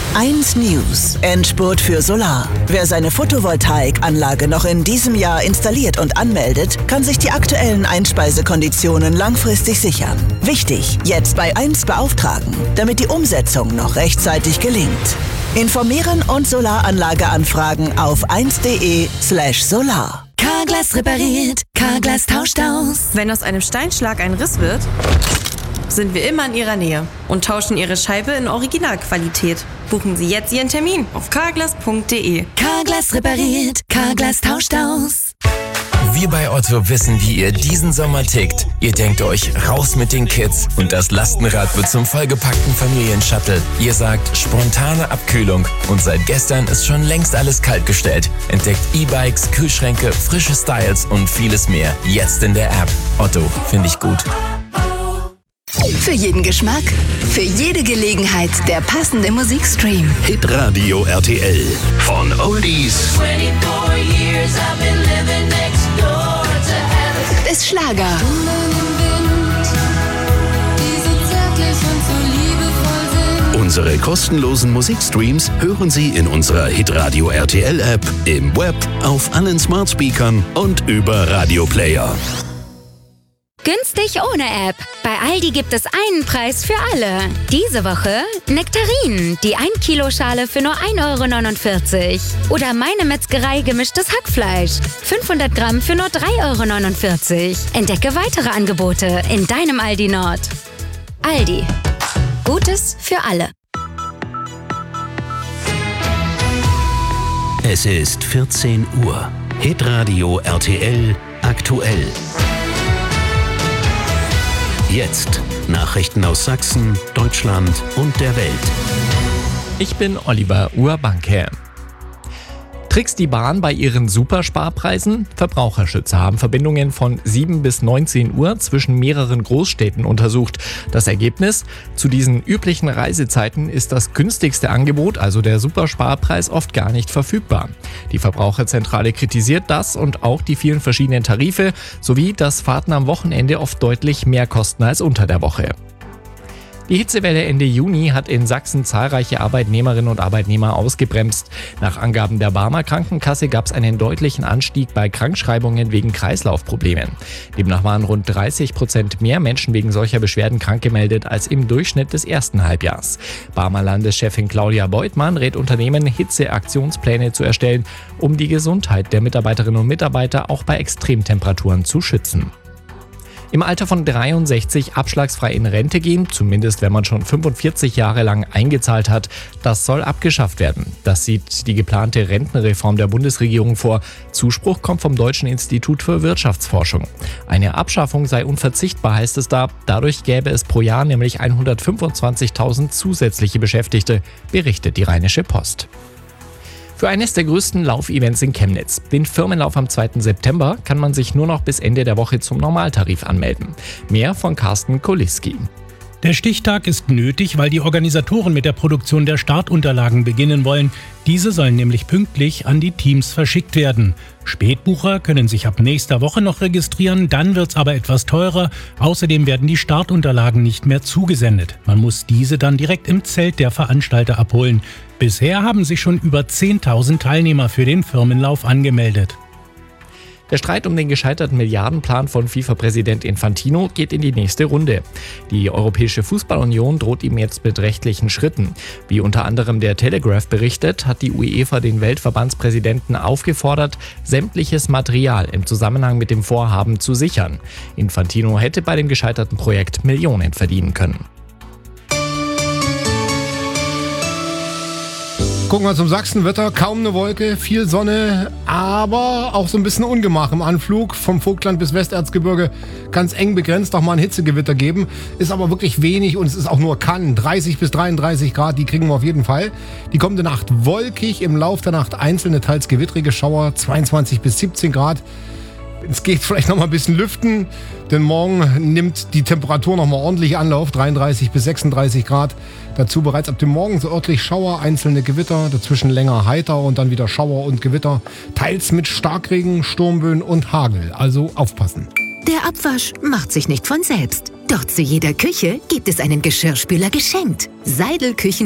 1 News. Endspurt für Solar. Wer seine Photovoltaikanlage noch in diesem Jahr installiert und anmeldet, kann sich die aktuellen Einspeisekonditionen langfristig sichern. Wichtig, jetzt bei 1 beauftragen, damit die Umsetzung noch rechtzeitig gelingt. Informieren und Solaranlage anfragen auf 1.de/solar. Carglass repariert, Carglass tauscht aus. Wenn aus einem Steinschlag ein Riss wird, sind wir immer in Ihrer Nähe und tauschen Ihre Scheibe in Originalqualität. Buchen Sie jetzt Ihren Termin auf carglass.de. Carglass repariert, Carglass tauscht aus. Wir bei Otto wissen, wie ihr diesen Sommer tickt. Ihr denkt euch, raus mit den Kids und das Lastenrad wird zum vollgepackten Familienshuttle. Ihr sagt, spontane Abkühlung und seit gestern ist schon längst alles kaltgestellt. Entdeckt E-Bikes, Kühlschränke, frische Styles und vieles mehr. Jetzt in der App. Otto, finde ich gut. Für jeden Geschmack, für jede Gelegenheit der passende Musikstream. Hitradio RTL. Von Oldies Bis Schlager. Unsere kostenlosen Musikstreams hören Sie in unserer Hitradio RTL App, im Web, auf allen Smartspeakern und über Radioplayer. Günstig ohne App. Bei Aldi gibt es einen Preis für alle. Diese Woche Nektarinen, die 1-Kilo-Schale für nur 1,49 €. Oder Meine Metzgerei gemischtes Hackfleisch, 500 Gramm für nur 3,49 €. Entdecke weitere Angebote in deinem Aldi Nord. Aldi. Gutes für alle. Es ist 14 Uhr. Hitradio RTL aktuell. Jetzt Nachrichten aus Sachsen, Deutschland und der Welt. Ich bin Oliver Urbanke. Trickst die Bahn bei ihren Supersparpreisen? Verbraucherschützer haben Verbindungen von 7 bis 19 Uhr zwischen mehreren Großstädten untersucht. Das Ergebnis? Zu diesen üblichen Reisezeiten ist das günstigste Angebot, also der Supersparpreis, oft gar nicht verfügbar. Die Verbraucherzentrale kritisiert das und auch die vielen verschiedenen Tarife, sowie dass Fahrten am Wochenende oft deutlich mehr kosten als unter der Woche. Die Hitzewelle Ende Juni hat in Sachsen zahlreiche Arbeitnehmerinnen und Arbeitnehmer ausgebremst. Nach Angaben der Barmer Krankenkasse gab es einen deutlichen Anstieg bei Krankschreibungen wegen Kreislaufproblemen. Demnach waren rund 30% mehr Menschen wegen solcher Beschwerden krank gemeldet als im Durchschnitt des ersten Halbjahrs. Barmer Landeschefin Claudia Beutmann rät Unternehmen, Hitzeaktionspläne zu erstellen, um die Gesundheit der Mitarbeiterinnen und Mitarbeiter auch bei Extremtemperaturen zu schützen. Im Alter von 63 abschlagsfrei in Rente gehen, zumindest wenn man schon 45 Jahre lang eingezahlt hat, das soll abgeschafft werden. Das sieht die geplante Rentenreform der Bundesregierung vor. Zuspruch kommt vom Deutschen Institut für Wirtschaftsforschung. Eine Abschaffung sei unverzichtbar, heißt es da. Dadurch gäbe es pro Jahr nämlich 125.000 zusätzliche Beschäftigte, berichtet die Rheinische Post. Für eines der größten Laufevents in Chemnitz, den Firmenlauf am 2. September, kann man sich nur noch bis Ende der Woche zum Normaltarif anmelden. Mehr von Carsten Koliski. Der Stichtag ist nötig, weil die Organisatoren mit der Produktion der Startunterlagen beginnen wollen. Diese sollen nämlich pünktlich an die Teams verschickt werden. Spätbucher können sich ab nächster Woche noch registrieren, dann wird's aber etwas teurer. Außerdem werden die Startunterlagen nicht mehr zugesendet. Man muss diese dann direkt im Zelt der Veranstalter abholen. Bisher haben sich schon über 10.000 Teilnehmer für den Firmenlauf angemeldet. Der Streit um den gescheiterten Milliardenplan von FIFA-Präsident Infantino geht in die nächste Runde. Die Europäische Fußballunion droht ihm jetzt mit rechtlichen Schritten. Wie unter anderem der Telegraph berichtet, hat die UEFA den Weltverbandspräsidenten aufgefordert, sämtliches Material im Zusammenhang mit dem Vorhaben zu sichern. Infantino hätte bei dem gescheiterten Projekt Millionen verdienen können. Gucken wir zum Sachsenwetter. Kaum eine Wolke, viel Sonne, aber auch so ein bisschen Ungemach im Anflug. Vom Vogtland bis Westerzgebirge ganz eng begrenzt auch mal ein Hitzegewitter geben. Ist aber wirklich wenig und es ist auch nur kann. 30 bis 33 Grad, die kriegen wir auf jeden Fall. Die kommende Nacht wolkig, im Lauf der Nacht einzelne, teils gewittrige Schauer, 22 bis 17 Grad. Es geht vielleicht noch mal ein bisschen lüften, denn morgen nimmt die Temperatur noch mal ordentlich Anlauf, 33 bis 36 Grad. Dazu bereits ab dem Morgen so örtlich Schauer, einzelne Gewitter, dazwischen länger heiter und dann wieder Schauer und Gewitter, teils mit Starkregen, Sturmböen und Hagel. Also aufpassen. Der Abwasch macht sich nicht von selbst. Doch zu jeder Küche gibt es einen Geschirrspüler geschenkt. Seidel Küchen